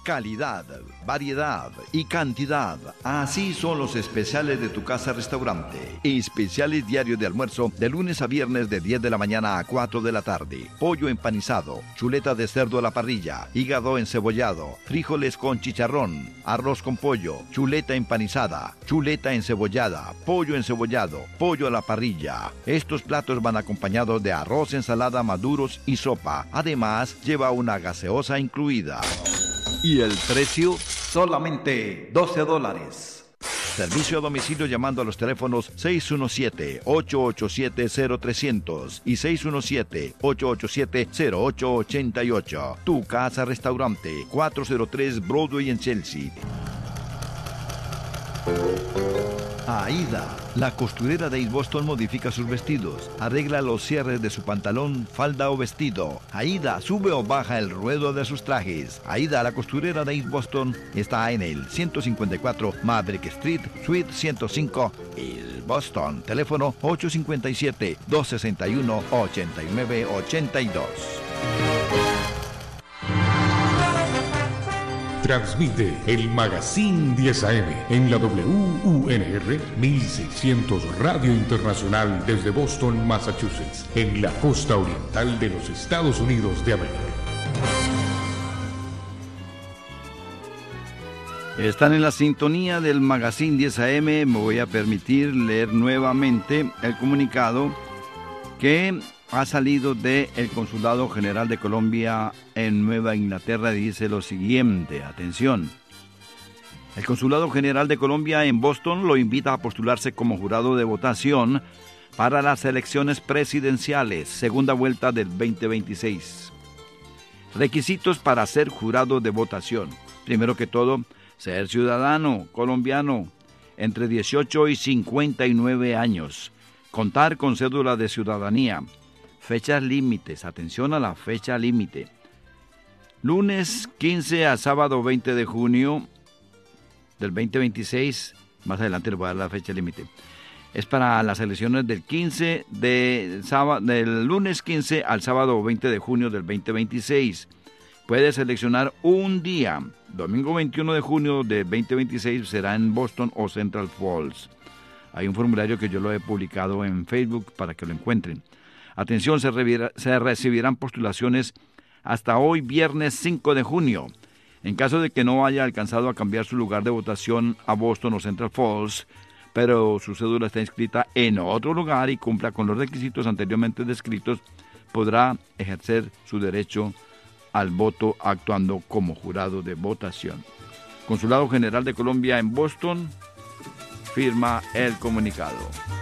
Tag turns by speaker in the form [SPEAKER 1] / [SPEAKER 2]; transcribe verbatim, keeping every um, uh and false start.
[SPEAKER 1] Calidad, variedad y cantidad. Así son los especiales de tu casa restaurante. Especiales diarios de almuerzo de lunes a viernes de diez de la mañana a cuatro de la tarde. Pollo empanizado, chuleta de cerdo a la parrilla, hígado encebollado, frijoles con chicharrón, arroz con pollo, chuleta empanizada, chuleta encebollada, pollo encebollado, pollo a la parrilla. Estos platos van acompañados de arroz, ensalada, maduros y sopa. Además, lleva una gaseosa incluida. ¿Y el precio? Solamente doce dólares. Servicio a domicilio llamando a los teléfonos seis uno siete, ocho ocho siete, cero trescientos y seis uno siete, ocho ocho siete, cero ocho ocho ocho. Tu Casa Restaurante, cuatrocientos tres Broadway en Chelsea. Aida, la costurera de East Boston, modifica sus vestidos, arregla los cierres de su pantalón, falda o vestido. Aida sube o baja el ruedo de sus trajes. Aida, la costurera de East Boston, está en el ciento cincuenta y cuatro Maverick Street, Suite ciento cinco, East Boston. Teléfono ocho cinco siete, dos seis uno, ocho nueve ocho dos.
[SPEAKER 2] Transmite el Magazine diez A M en la W U N R mil seiscientos Radio Internacional desde Boston, Massachusetts, en la costa oriental de los Estados Unidos de América.
[SPEAKER 3] Están en la sintonía del Magazine diez A M. Me voy a permitir leer nuevamente el comunicado que ha salido del Consulado General de Colombia en Nueva Inglaterra. Dice lo siguiente, atención. El Consulado General de Colombia en Boston lo invita a postularse como jurado de votación para las elecciones presidenciales, segunda vuelta del veinte veintiséis. Requisitos para ser jurado de votación. Primero que todo, ser ciudadano colombiano entre dieciocho y cincuenta y nueve años. Contar con cédula de ciudadanía. Fechas límites, atención a la fecha límite. Lunes quince a sábado veinte de junio del veinte veintiséis, más adelante les voy a dar la fecha límite. Es para las elecciones del quince de sábado, del lunes quince al sábado veinte de junio del veinte veintiséis. Puede seleccionar un día. Domingo veintiuno de junio del veinte veintiséis será en Boston o Central Falls. Hay un formulario que yo lo he publicado en Facebook para que lo encuentren. Atención, se, revirá, se recibirán postulaciones hasta hoy, viernes cinco de junio. En caso de que no haya alcanzado a cambiar su lugar de votación a Boston o Central Falls, pero su cédula está inscrita en otro lugar y cumpla con los requisitos anteriormente descritos, podrá ejercer su derecho al voto actuando como jurado de votación. Consulado General de Colombia en Boston firma el comunicado.